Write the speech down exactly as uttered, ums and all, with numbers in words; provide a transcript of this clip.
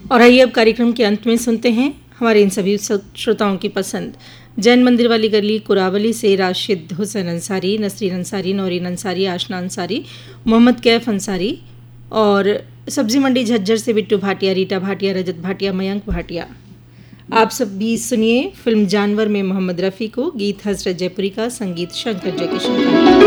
और आइए अब कार्यक्रम के अंत में सुनते हैं हमारे इन सभी श्रोताओं की पसंद। जैन मंदिर वाली गली कुरावली से राशिद हुसैन अंसारी, नसरीन अंसारी, नौरीन अंसारी, आशना अंसारी, मोहम्मद कैफ अंसारी और सब्जी मंडी झज्जर से बिट्टू भाटिया, रीटा भाटिया, रजत भाटिया, मयंक भाटिया। आप सब भी सुनिए फिल्म जानवर में मोहम्मद रफ़ी को, गीत हजरत जयपुरी का, संगीत शंकर जयकिशन का।